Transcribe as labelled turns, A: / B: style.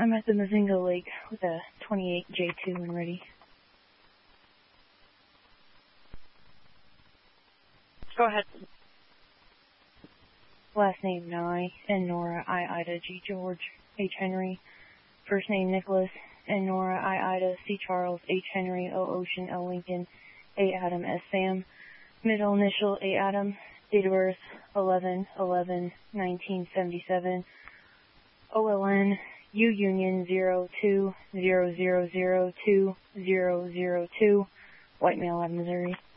A: I'm at the Mazinga Lake with a 28J2 when ready.
B: Go ahead.
A: Last name Nye, N Nora, I Ida, G George, H Henry. First name Nicholas, N Nora, I Ida, C Charles, H Henry, O Ocean, L Lincoln, A Adam, S Sam. Middle initial A Adam. Date of birth 11/11/1977. OLN U Union 0200020002. White male out of Missouri.